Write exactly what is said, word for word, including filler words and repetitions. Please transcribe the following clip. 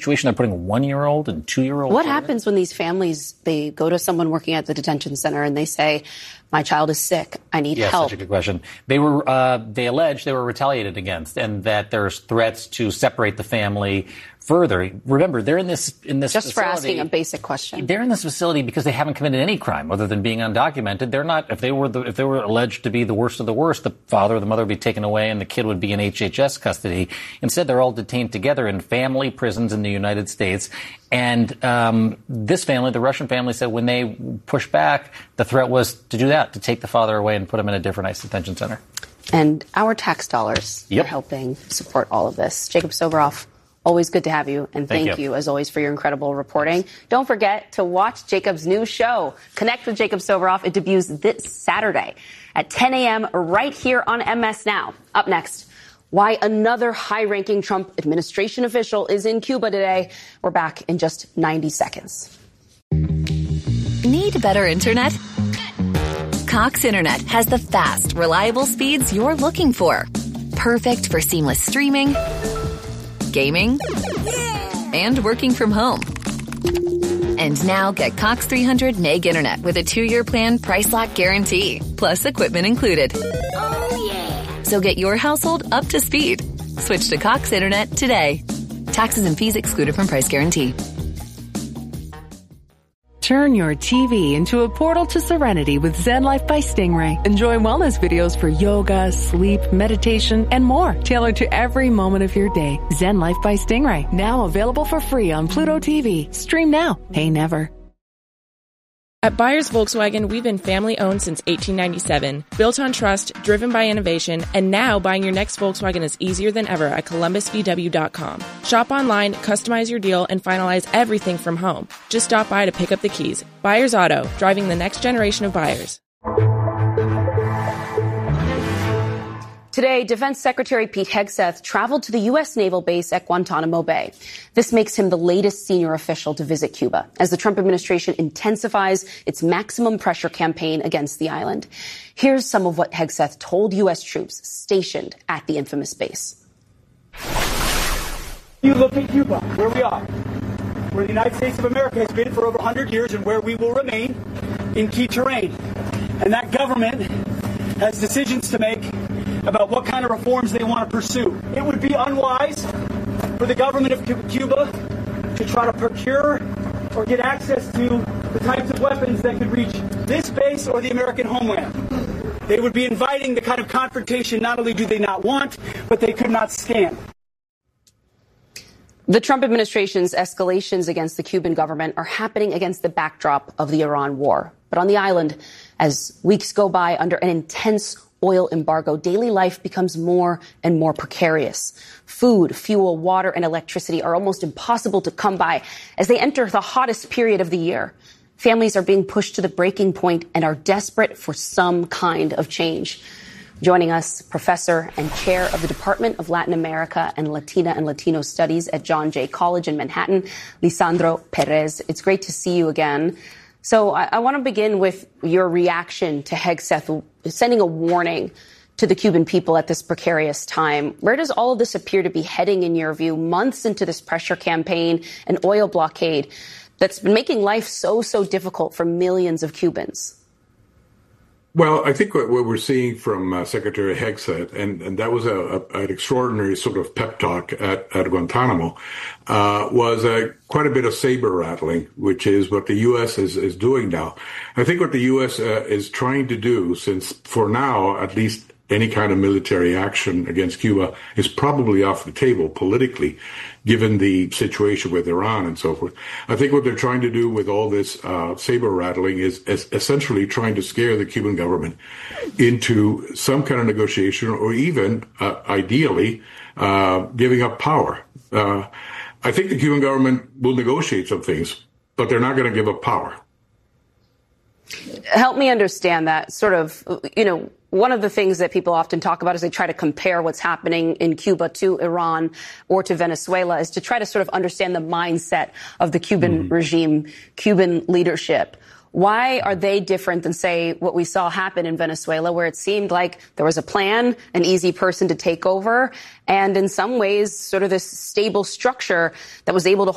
situation. They're putting a one-year-old and two-year-old. What happens when these families, they go to someone working at the detention center and they say, my child is sick, I need yes, help? That's such a good question. They were, uh, they allege they were retaliated against and that there's threats to separate the family further. Remember, they're in this, in this Just facility. for asking a basic question. They're in this facility because they haven't committed any crime other than being undocumented. They're not, if they were the, if they were alleged to be the worst of the worst, the father or the mother would be taken away and the kid would be in H H S custody. Instead, they're all detained together in family prisons in the United States. And um, this family, the Russian family, said when they pushed back, the threat was to do that, to take the father away and put him in a different ICE detention center. And our tax dollars yep. are helping support all of this. Jacob Soboroff, always good to have you. And thank, thank you. you, as always, for your incredible reporting. Don't forget to watch Jacob's new show, Connect with Jacob Soboroff. It debuts this Saturday at ten a.m. right here on M S Now. Up next, why another high-ranking Trump administration official is in Cuba today. We're back in just ninety seconds. Need better internet? Cox Internet has the fast, reliable speeds you're looking for. Perfect for seamless streaming, gaming, and working from home. And now get Cox three hundred meg internet with a two-year plan price lock guarantee, plus equipment included. Oh, yeah. So get your household up to speed. Switch to Cox Internet today. Taxes and fees excluded from price guarantee. Turn your T V into a portal to serenity with Zen Life by Stingray. Enjoy wellness videos for yoga, sleep, meditation, and more, tailored to every moment of your day. Zen Life by Stingray, now available for free on Pluto T V. Stream now, pay never. At Byers Volkswagen, we've been family-owned since eighteen ninety-seven, built on trust, driven by innovation, and now buying your next Volkswagen is easier than ever at Columbus V W dot com. Shop online, customize your deal, and finalize everything from home. Just stop by to pick up the keys. Byers Auto, driving the next generation of buyers. Today, Defense Secretary Pete Hegseth traveled to the U S naval base at Guantanamo Bay. This makes him the latest senior official to visit Cuba as the Trump administration intensifies its maximum pressure campaign against the island. Here's some of what Hegseth told U S troops stationed at the infamous base. You look at Cuba, where we are, where the United States of America has been for over one hundred years and where we will remain in key terrain. And that government has decisions to make about what kind of reforms they want to pursue. It would be unwise for the government of Cuba to try to procure or get access to the types of weapons that could reach this base or the American homeland. They would be inviting the kind of confrontation not only do they not want, but they could not stand. The Trump administration's escalations against the Cuban government are happening against the backdrop of the Iran war. But on the island, as weeks go by under an intense oil embargo, daily life becomes more and more precarious. Food, fuel, water, and electricity are almost impossible to come by as they enter the hottest period of the year. Families are being pushed to the breaking point and are desperate for some kind of change. Joining us, professor and chair of the Department of Latin America and Latina and Latino Studies at John Jay College in Manhattan, Lisandro Perez. It's great to see you again. So I, I want to begin with your reaction to Hegseth sending a warning to the Cuban people at this precarious time. Where does all of this appear to be heading, in your view, months into this pressure campaign and oil blockade that's been making life so, so difficult for millions of Cubans? Well, I think what, what we're seeing from uh, Secretary Hegseth, and, and that was a, a, an extraordinary sort of pep talk at, at Guantanamo, uh, was uh, quite a bit of saber rattling, which is what the U S is, is doing now. I think what the U S uh, is trying to do, since for now, at least any kind of military action against Cuba is probably off the table politically, given the situation with Iran and so forth. I think what they're trying to do with all this uh, saber rattling is, is essentially trying to scare the Cuban government into some kind of negotiation, or even, uh, ideally, uh, giving up power. Uh, I think the Cuban government will negotiate some things, but they're not going to give up power. Help me understand that. Sort of, you know, one of the things that people often talk about as they try to compare what's happening in Cuba to Iran or to Venezuela is to try to sort of understand the mindset of the Cuban mm-hmm. regime, Cuban leadership. Why are they different than, say, what we saw happen in Venezuela, where it seemed like there was a plan, an easy person to take over, and in some ways sort of this stable structure that was able to